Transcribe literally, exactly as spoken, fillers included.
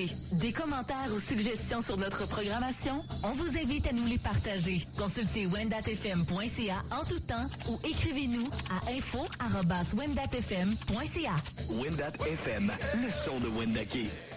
idées, des commentaires ou suggestions sur notre programmation? On vous invite à nous les partager. Consultez wendat f m point c a en tout temps ou écrivez-nous à info arobase wendat f m point c a. Wendat F M, le son de Wendake.